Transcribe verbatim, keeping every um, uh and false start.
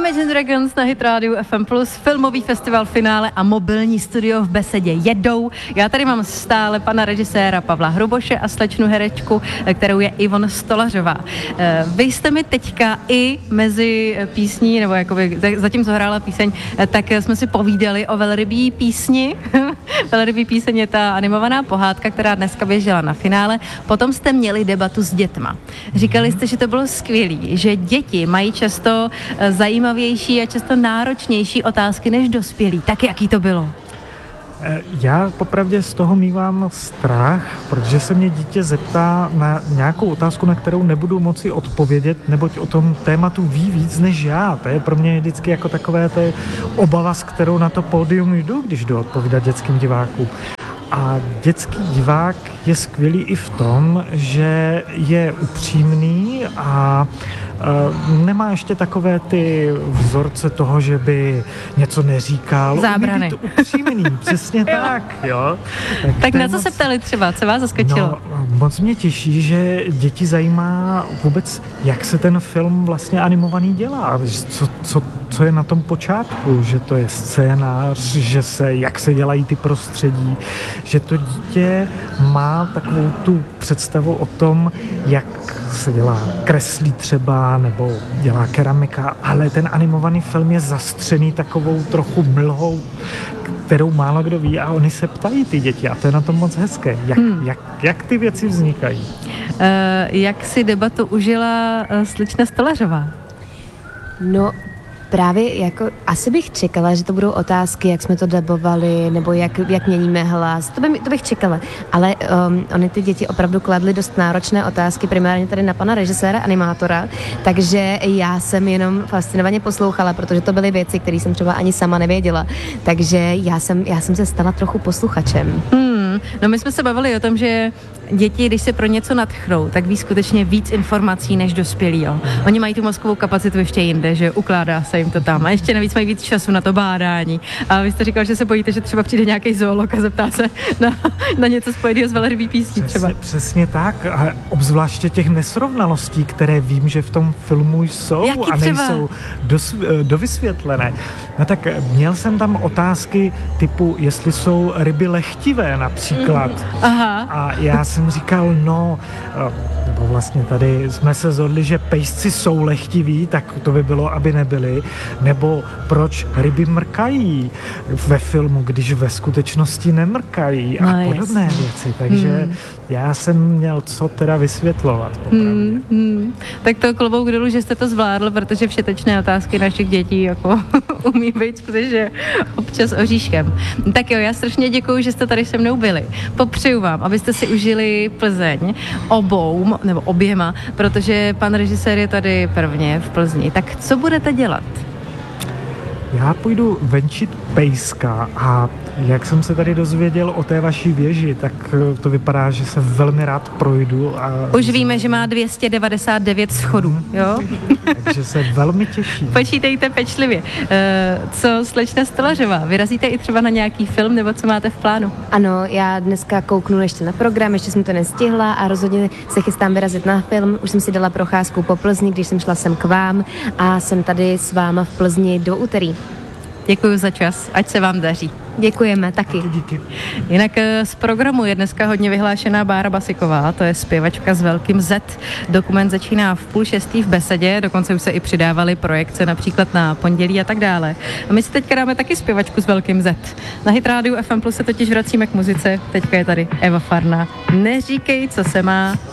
Imagine Dragons na Hit Radio F M plus, filmový festival finále a mobilní studio v Besedě jedou. Já tady mám stále pana režiséra Pavla Hruboše a slečnu herečku, kterou je Ivon Stolařová. Vy jste mi teďka i mezi písní, nebo jakoby zatím zahrála píseň, tak jsme si povídali o velrybí písni. Velrybí píseň je ta animovaná pohádka, která dneska běžela na finále. Potom jste měli debatu s dětma. Říkali jste, že to bylo skvělý, že děti mají často zajímavější a často náročnější otázky než dospělí. Tak jaký to bylo? Já popravdě z toho mívám strach, protože se mě dítě zeptá na nějakou otázku, na kterou nebudu moci odpovědět, neboť o tom tématu ví víc než já. To je pro mě vždycky jako takové to obava, s kterou na to pódium jdu, když jdu odpovídat dětským divákům. A dětský divák je skvělý i v tom, že je upřímný a Uh, nemá ještě takové ty vzorce toho, že by něco neříkal. Zábrany. Umí být upřímný, přesně tak, jo. Tak, tak na co moc... se ptali třeba? Co vás zaskočilo? No, moc mě těší, že děti zajímá vůbec, jak se ten film vlastně animovaný dělá. Co, co, co je na tom počátku, že to je scénář, že se, jak se dělají ty prostředí, že to dítě má takovou tu představu o tom, jak se dělá kreslí třeba, nebo dělá keramika, ale ten animovaný film je zastřený takovou trochu mlhou, kterou málo kdo ví a oni se ptají ty děti a to je na tom moc hezké. Jak, hmm. jak, jak ty věci vznikají? Uh, jak si debatu užila uh, slečna Stolařová? No, právě jako, asi bych čekala, že to budou otázky, jak jsme to dabovali, nebo jak, jak měníme hlas, to, by, to bych čekala, ale um, oni ty děti opravdu kladly dost náročné otázky, primárně tady na pana režiséra, animátora, takže já jsem jenom fascinovaně poslouchala, protože to byly věci, které jsem třeba ani sama nevěděla, takže já jsem, já jsem se stala trochu posluchačem. Hmm, no my jsme se bavili o tom, že děti, když se pro něco nadchnou, tak ví skutečně víc informací než dospělí. Jo. Oni mají tu mozkovou kapacitu ještě jinde, že ukládá se jim to tam a ještě navíc mají víc času na to bádání. A vy jste říkal, že se bojíte, že třeba přijde nějaký zoolog a zeptá se na, na něco spojeného s velrybí písní třeba. Přesně, přesně tak. A obzvláště těch nesrovnalostí, které vím, že v tom filmu jsou Jaký a nejsou dos, dovysvětlené. No tak měl jsem tam otázky typu, jestli jsou ryby lechtivé například. Mm, aha. A já jsem říkal, no, nebo vlastně tady jsme se zhodli, že pejsci jsou lechtiví, tak to by bylo, aby nebyli. Nebo proč ryby mrkají ve filmu, když ve skutečnosti nemrkají a no, podobné jasný. věci. Takže hmm. já jsem měl co teda vysvětlovat. Hmm, hmm. Tak to klobouk dolů, že jste to zvládl, protože všetečné otázky našich dětí jako umí být skutečně občas oříškem. Tak jo, já strašně děkuju, že jste tady se mnou byli. Popřeju vám, abyste si užili Plzeň obou, nebo oběma, protože pan režisér je tady prvně v Plzni. Tak co budete dělat? Já půjdu venčit pejska a jak jsem se tady dozvěděl o té vaší věži, tak to vypadá, že se velmi rád projdu. A už víme, že má dvě stě devadesát devět schodů, jo? Takže se velmi těším. Počítejte pečlivě. Uh, co slečna Stolařová, vyrazíte i třeba na nějaký film, nebo co máte v plánu? Ano, já dneska kouknu ještě na program, ještě jsem to nestihla a rozhodně se chystám vyrazit na film. Už jsem si dala procházku po Plzni, když jsem šla sem k vám a jsem tady s váma v Plzni do úterý. Děkuji za čas, ať se vám daří. Děkujeme, taky. Díky. Jinak z programu je dneska hodně vyhlášená Bára Basiková, to je zpěvačka s velkým Z. Dokument začíná v půl šestý v Besedě, dokonce už se i přidávaly projekce například na pondělí a tak dále. A my si teďka dáme taky zpěvačku s velkým Z. Na Hit Radio F M plus se totiž vracíme k muzice, teďka je tady Eva Farná. Neříkej, co se má.